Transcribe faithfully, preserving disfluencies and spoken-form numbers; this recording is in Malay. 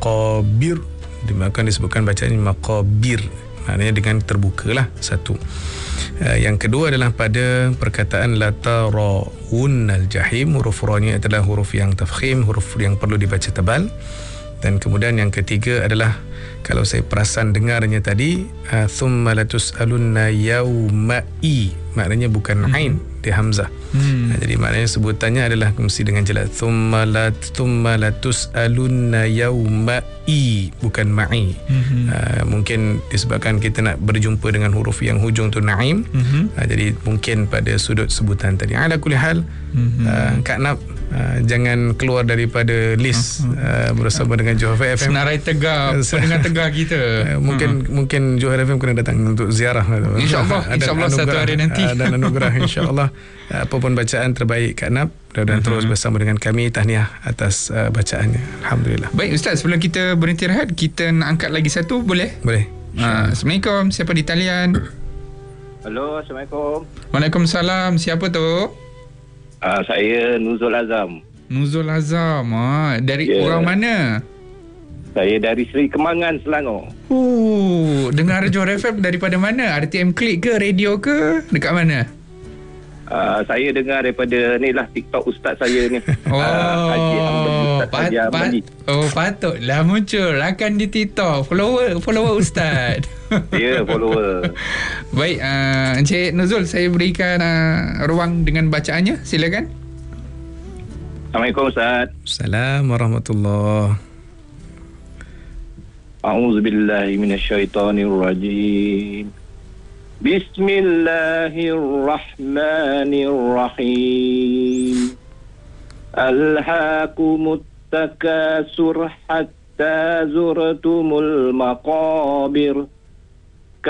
maqabir, dimakan disebutkan bacaan maqabir, maknanya dengan terbuka lah, satu. Uh, yang kedua adalah pada perkataan la tarawunnal jahim, huruf ra-nya adalah huruf yang tafkhim, huruf yang perlu dibaca tebal. Dan kemudian yang ketiga adalah, kalau saya perasan dengarnya tadi, uh, thumma latus'alunna yauma'i, maknanya bukan hmm. ain, dia hamzah. Hmm. Uh, jadi maknanya sebutannya adalah mesti dengan jelas, thumma lat thumma latus'alunna yauma'i, bukan ma'i. Hmm. Uh, mungkin disebabkan kita nak berjumpa dengan huruf yang hujung tu naim. Hmm. Uh, jadi mungkin pada sudut sebutan tadi. Ala kulli hal, hmm. uh, Kak Nap, Uh, jangan keluar daripada list uh, bersama dengan Johor F M. Senarai tegar, pendengar tegar kita. Uh, mungkin uh-huh. mungkin Johor F M kena datang untuk ziarah. InsyaAllah, insyaAllah satu hari nanti. Uh, dan anugerah insyaAllah. Uh, apa pun bacaan terbaik Kak Nap, dan uh-huh. terus bersama dengan kami. Tahniah atas uh, bacaannya. Alhamdulillah. Baik Ustaz, sebelum kita berhenti rehat, kita nak angkat lagi satu, boleh? Boleh. Uh, Assalamualaikum, siapa di talian? Halo, Assalamualaikum. Waalaikumsalam, siapa tu? Uh, saya Nuzul Azam. Nuzul Azam, ah, dari yeah. orang mana? Saya dari Seri Kemangan, Selangor. Uh, dengar Johor F M daripada mana? R T M Klik ke, radio ke? Dekat mana? Uh, saya dengar daripada ni lah, TikTok Ustaz saya ni. Oh, uh, Haji Ambali, Ustaz pat, Haji Ambali. Oh, patutlah muncul akan di TikTok. Follower follower Ustaz. Ya, yeah, follower. Baik, uh, Encik Nuzul, saya berikan uh, ruang dengan bacaannya. Silakan. Assalamualaikum Ustaz. Assalamualaikum warahmatullahi. A'udzubillahi minasyaitonirrajim. Bismillahirrahmanirrahim. Alhaakumut takasur hatta zurtumul maqabir.